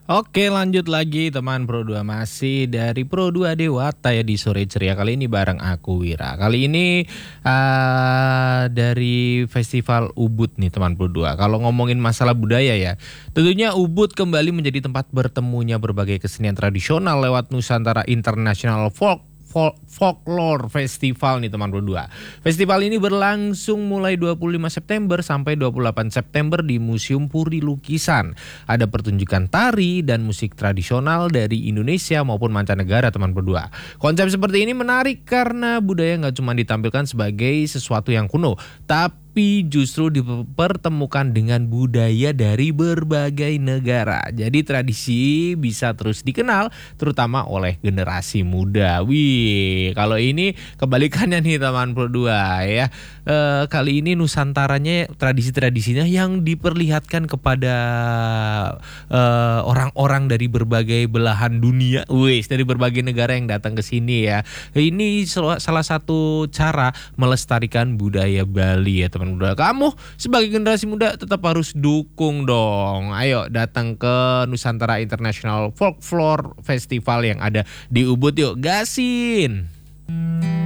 Oke, lanjut lagi teman Pro 2, masih dari Pro 2 Dewata ya di sore ceria kali ini bareng aku Wira. Kali ini dari Festival Ubud nih teman Pro 2. Kalau ngomongin masalah budaya ya, tentunya Ubud kembali menjadi tempat bertemunya berbagai kesenian tradisional lewat Nusantara International Folklore Festival nih teman berdua. Festival ini berlangsung mulai 25 September sampai 28 September di Museum Puri Lukisan. Ada pertunjukan tari dan musik tradisional dari Indonesia maupun mancanegara teman berdua. Konsep seperti ini menarik karena budaya nggak cuma ditampilkan sebagai sesuatu yang kuno, tapi justru dipertemukan dengan budaya dari berbagai negara. Jadi tradisi bisa terus dikenal terutama oleh generasi muda. Wih, kalau ini kebalikannya nih teman Pro 2 ya. Kali ini Nusantaranya tradisi-tradisinya yang diperlihatkan kepada orang-orang dari berbagai belahan dunia. Wih, dari berbagai negara yang datang ke sini ya. Ini salah satu cara melestarikan budaya Bali ya teman muda. Kamu sebagai generasi muda tetap harus dukung dong. Ayo datang ke Nusantara International Folklore Festival yang ada di Ubud yuk. Gasin.